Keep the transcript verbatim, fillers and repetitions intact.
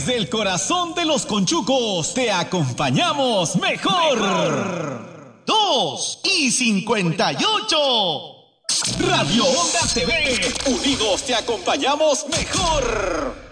Del corazón de los conchucos te acompañamos mejor. mejor. Dos y cincuenta y ocho. Radio Onda T V. Unidos te acompañamos mejor.